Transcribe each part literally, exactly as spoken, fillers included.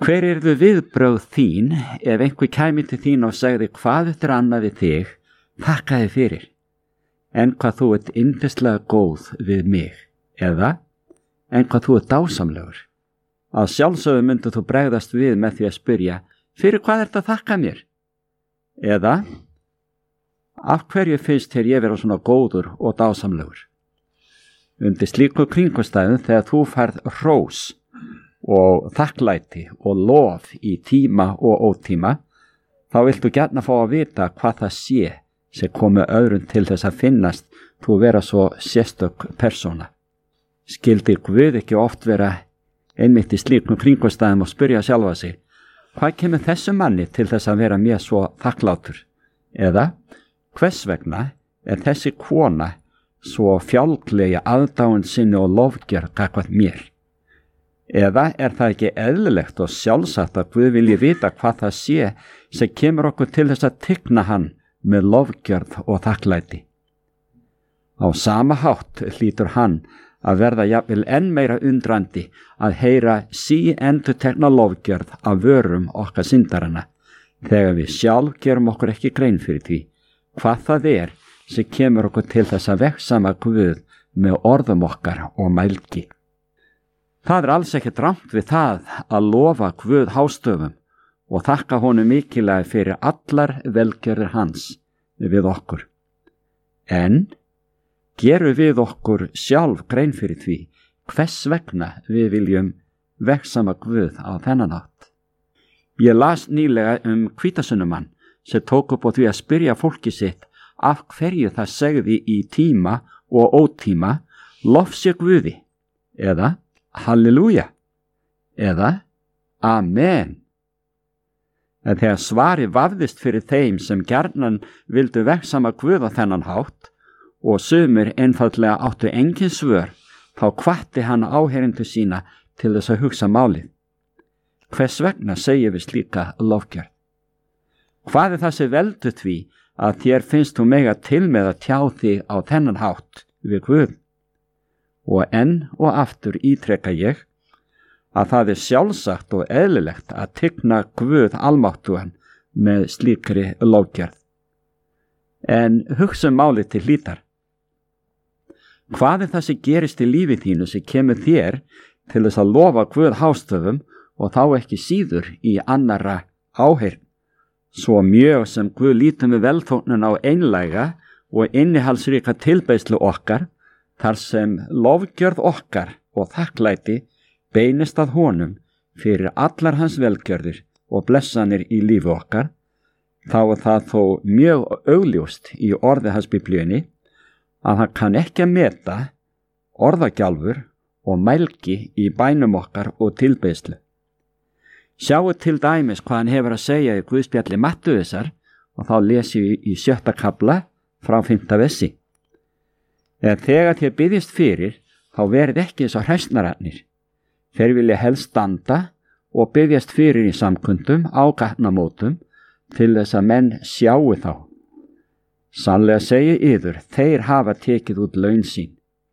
Hver yrðu viðbrögð þín ef einhver kæmi til þín og segði hvað eftir annað við þig, þakka þig fyrir, en hvað þú ert yndislega góð við mig, eða en hvað þú ert dásamlegur. Að sjálfsögðu myndu þú bregðast við með því að spyrja, fyrir hvað ert að þakka mér? Eða, af hverju finnst þér ég vera svona góður og dásamlegur? Undir slíku kringumstæðum þegar þú færð hrós og þakklæti og lof í tíma og ótíma, þá viltu gjarna fá að vita hvað það sé sem komi öðrum til þess að finnast þú vera svo sérstök persóna. Skyldi Guð ekki oft vera einmitt í slíkum kringumstæðum og spyrja sjálfa sig, hvað kemur þessu manni til þess að vera mér svo þakklátur? Eða, hvers vegna er þessi kona svo fjálglega aðdáun sinni og lofgjörð gagnvart mér? Eða er það ekki eðlilegt og sjálfsagt að Guð vilji vita hvað það sé sem kemur okkur til þess að tigna hann með lofgjörð og þakklæti? Á sama hátt hlýtur hann að verða jafnvel enn meira undrandi að heyra sí endurtekna lofgjörð af vörum okkar syndarana, þegar við sjálf gerum okkur ekki grein fyrir því hvað það er sem kemur okkur til þess að vegsama Guð með orðum okkar og mælgi. Það er alls ekki rangt við það að lofa Guð hástöfum og þakka honum mikilvæg fyrir allar velgerðir hans við okkur. En gerum við okkur sjálf grein fyrir því hvers vegna við viljum vegsama Guð á þennan hátt. Ég las nýlega um hvítasunnumann sem tók upp á því að spyrja fólki sitt af hverju það segði í tíma og ótíma lof sé Guði, eða halleluja, eða amen. En þegar svari vafðist fyrir þeim sem gjarnan vildu vegsama Guð á þennan hátt og sumir einfaldlega áttu engin svör, þá hvatti hann áheyrendur sína til þess að hugsa málið. Hvers vegna segjum við slíka lofgjörð? Hvað er það sem veldur því að þér finnst þú mega til með að tjá þig á þennan hátt við Guð? Og enn og aftur ítreka ég að það er sjálfsagt og eðlilegt að tigna Guð almáttugan með slíkri lofgjörð. En hugsa málið til hlítar. Hvað er það sem gerist í lífi þínu sem kemur þér til þess að lofa Guð hástöfum og þá ekki síður í annarra áheyrn? Svo mjög sem Guð lítur með velþóknun á einlæga og innihaldsríka tilbeiðslu okkar, þar sem lofgjörð okkar og þakklæti beinist að honum fyrir allar hans velgjörðir og blessanir í lífi okkar, þá er það þó mjög augljóst í orði hans Biblíunni að hann kann ekki að meta orðagjálfur og mælgi í bænum okkar og tilbeiðslu. Sjáu til dæmis hvað hann hefur að segja í Guðspjalli Mattheusar, og þá lesi ég í sjötta kafla frá fimmta versi. En þegar þér biðjist fyrir, þá verið ekki eins og hræsnararnir. Þeir vilja helst standa og biðjast fyrir í samkundum á gatnamótum til þess að menn sjáu þá. Sannlega segi yður, þeir hafa tekið út laun sín.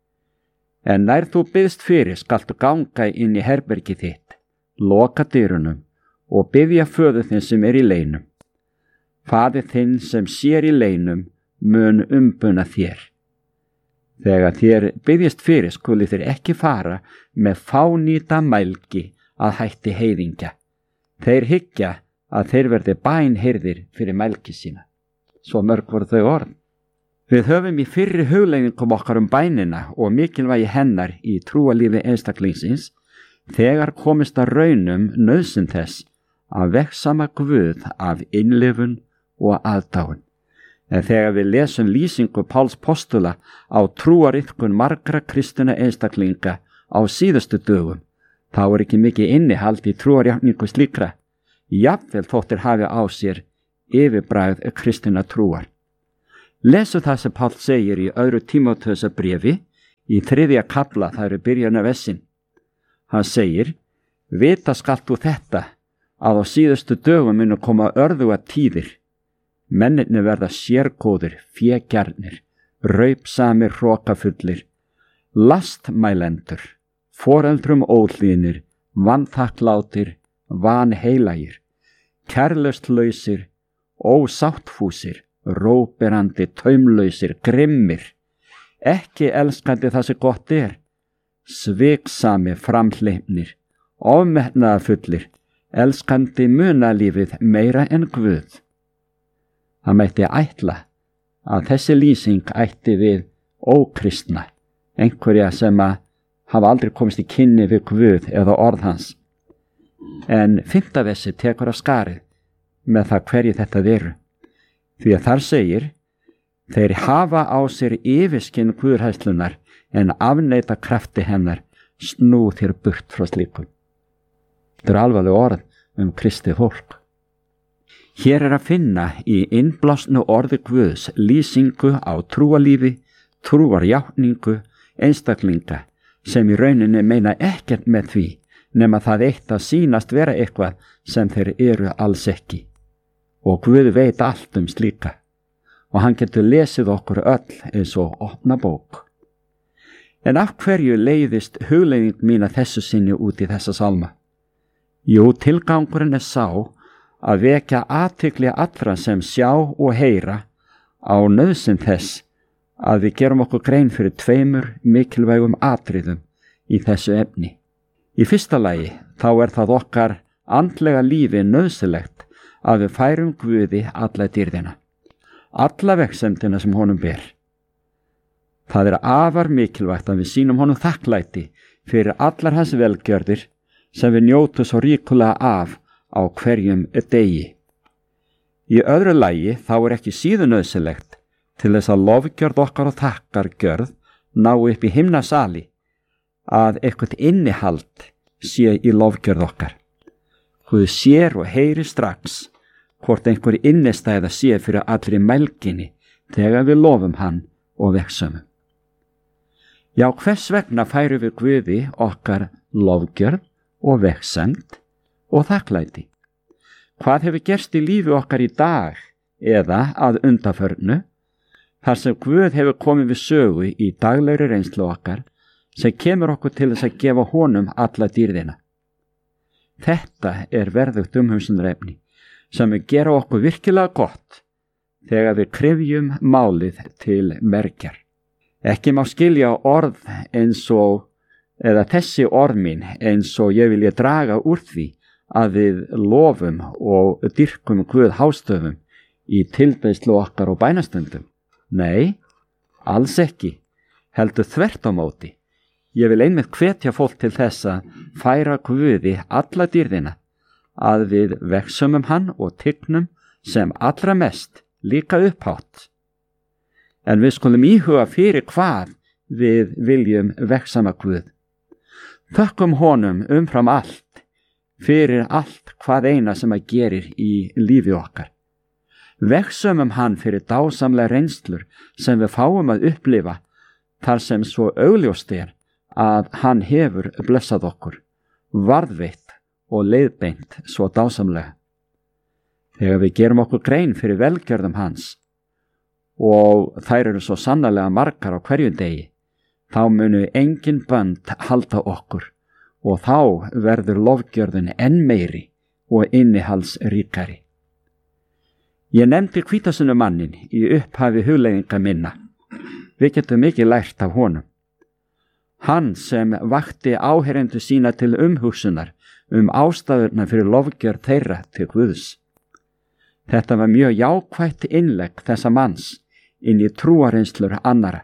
En nær þú biðst fyrir, skaltu ganga inn í herbergið þitt, loka dyrunum og biðja föður þinn sem er í leinum. Faðir þinn sem sér í leinum mun umbuna þér. Þegar þér biðjast fyrir skuli þér ekki fara með fánýta mælgi að hætti heiðingja. Þeir hyggja að þeir verði bænheyrðir fyrir mælgi sína. Svo mörg voru þau orð. Við höfum í fyrri hugleiðingum okkar um bænina og mikilvægi hennar í trúalífi einstaklingsins þegar komist að raunum nauðsyn þess að vegsama Guð af innlifun og aðdáun. En þegar við lesum lýsingu Páls postula á trúariðkun margra kristina einstaklinga á síðustu dögum, þá er ekki mikið innihald í trúarjátningu slíkra, jafnvel þóttir hafi á sér yfirbragð kristina trúar. Lesu það sem Páll segir í öðru Tímóteusar bréfi, í þriðja kafla, það eru byrjun af versin. Hann segir, vita skalt þú þetta, að á síðustu dögum munu koma örðuga tíðir. Mennirnir verða sérgóðir, fégjarnir, raupsamir hrokafullir, lastmælendur, foreldrum óhlýðnir, vanþakklátir, vanheilagir, kærlaustlausir, ósáttfúsir, róberandi, taumlausir, grimmir, ekki elskandi það sem gott er, sviksami, framhleypnir, ofmetnaðarfullir, elskandi munalífið meira en Guð. Það mætti ætla að þessi lýsing ætti við ókristna, einhverja sem að hafa aldrei komist í kynni við Guð eða orð hans. En fimmta versi tekur af skarið með það hverju þetta veru. Því að þar segir, þeir hafa á sér yfirskinn guðhræðslunar en afneita krafti hennar, snú þér burt frá slíkum. Þetta er alvarleg orð um kristið fólk. Hér er að finna í innblásnu orði Guðs lýsingu á trúalífi, trúarjátningu, einstaklinga sem í rauninni meina ekkert með því nema það eitt að sýnast vera eitthvað sem þeir eru alls ekki. Og Guð veit allt um slíka og hann getur lesið okkur öll eins og opna bók. En af hverju leiðist hugleiðing mín að þessu sinni út í þessa sálma? Jú, tilgangurinn er sá að vekja athygli allra sem sjá og heyra á nauðsyn þess að við gerum okkur grein fyrir tveimur mikilvægum atriðum í þessu efni. Í fyrsta lagi þá er það okkar andlega lífi nauðsynlegt að við færum Guði alla dýrðina, alla vegsemdina sem honum ber. Það er afar mikilvægt að við sýnum honum þakklæti fyrir allar hans velgjörðir sem við njótum svo ríkulega af á hverjum degi. Í öðru lagi þá er ekki síður nauðsynlegt til þess að lofgjörð okkar og þakkargjörð ná upp í himnasali að eitthvað innihald sé í lofgjörð okkar. Guð sér og heyri strax hvort einhver innistæða sé fyrir allri mælginni þegar við lofum hann og vegsumum. Já, hvers vegna færum við Guði okkar lofgjörð og vegsemd og þakklæti? Hvað hefur gerst í lífi okkar í dag eða að undanförnu, þar sem Guð hefur komið við sögu í daglegri reynslu okkar sem kemur okkur til þess að gefa honum alla dýrðina? Þetta er verðugt umhugsunarefni sem við gera okkur virkilega gott þegar við kryfjum málið til mergjar. Ekki má skilja orð eins og, eða þessi orð mín eins og ég vilja draga úr því að við lofum og dyrkum Guð hástöfum í tilbeiðslu okkar og bænastundum. Nei, alls ekki, heldur þvert á móti. Ég vil einmitt hvetja fólk til þess að færa Guði alla dýrðina, að við vegsumum hann og tygnum sem allra mest líka upphátt. En við skulum íhuga fyrir hvað við viljum vegsama Guð. Þökkum honum umfram allt, fyrir allt hvað eina sem að gerir í lífi okkar. Vegsumum hann fyrir dásamlega reynslur sem við fáum að upplifa þar sem svo augljóst er að hann hefur blessað okkur, varðveitt og leiðbeint svo dásamlega. Þegar við gerum okkur grein fyrir velgjörðum hans og þær eru svo sannarlega margar á hverjum degi, þá munu engin bönd halda okkur og þá verður lofgjörðin enn meiri og innihaldsríkari. Ég nefndi hvítasunnumannin í upphafi hugleiðinga minna. Við getum mikið lært af honum. Hann sem vakti áheyrendur sína til umhugsunar um ástæðurnar fyrir lofgjörð þeirra til Guðs. Þetta var mjög jákvætt innlegg þessa manns inn í trúarreynslur annara.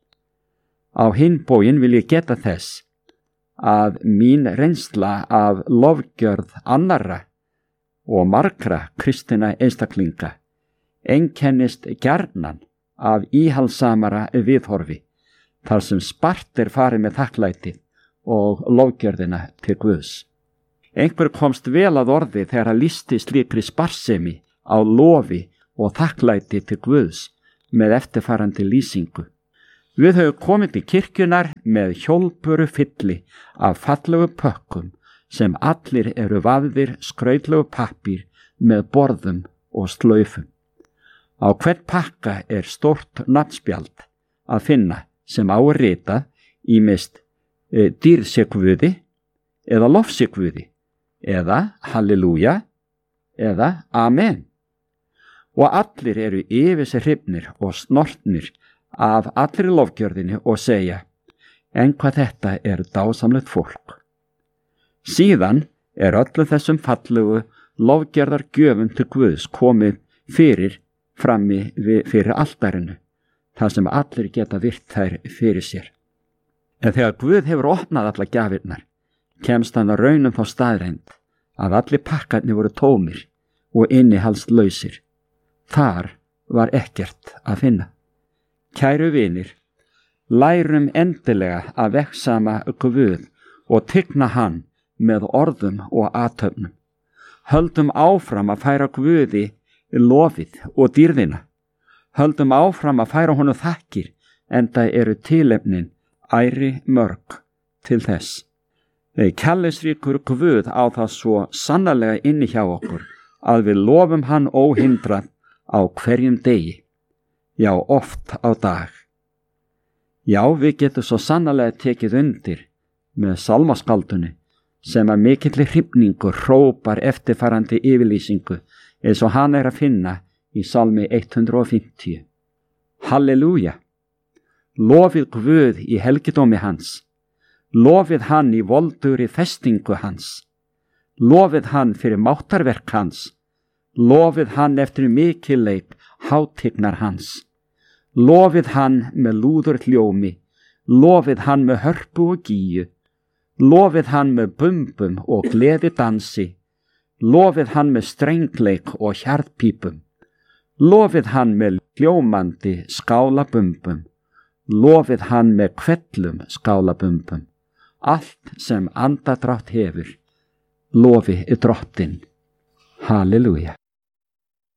Á hinn bóginn vil ég geta þess að mín reynsla af lofgjörð annara og margra kristina einstaklinga einkennist gjarnan af íhalsamara viðhorfi, þar sem spart er farið með þakklætið og lofgjörðina til Guðs. Einhver komst vel að orði þegar hann lýsti slíkri sparsemi á lofi og þakklæti til Guðs með eftirfarandi lýsingu. Við höfum komið til kirkjunar með hjólpuru fylli af fallegu pökkum sem allir eru vafðir skrautlegu pappír með borðum og slaufum. Á hvern pakka er stórt nafnspjald að finna sem á er ritað ýmist e, dýrsekvöði eða lofsekvöði eða halleluja eða amen. Og allir eru yfir sig hrifnir og snortnir af allri lofgjörðinni og segja, en hvað þetta er dásamlegt fólk. Síðan er öllu þessum fallegu lofgjörðar gjöfum til Guðs komið fyrir frammi fyrir altarinu, þar sem allir geta virt þær fyrir sér. En þegar Guð hefur opnað alla gjafirnar, kemst hann að raunum þá staðreind að allir pakkarnir voru tómir og innihaldslausir. Þar var ekkert að finna. Kæru vinir, lærum endilega að vegsama Guð og tigna hann með orðum og athöfnum. Höldum áfram að færa Guði lofið og dýrðina. Höldum áfram að færa honum þakkir, enda eru tilefnin æri mörg til þess. Kærleiksríkur Guð á það svo sannarlega inni hjá okkur að við lofum hann óhindrað á hverjum degi, já oft á dag. Já, við getum svo sannarlega tekið undir með salmaskaldunni sem að mikilli hrifningu hrópar eftirfarandi yfirlýsingu eins og hann er að finna í salmi hundrað og fimmtíu. Halleluja! Lofið Guð í helgidómi hans. Lofið hann í voldugri festingu hans. Lofið hann fyrir máttarverk hans. Lofið hann eftir mikilleik hátignar hans. Lofið hann með lúður hljómi. Lofið hann með hörpu og gíu. Lofið hann með bumbum og gleði dansi. Lofið hann með strengleik og hjartpípum. Lofið hann með hljómandi skálabumbum. Lofið hann með kvellum skálabumbum. Allt sem andadrátt hefur, lofi drottinn. Halleluja.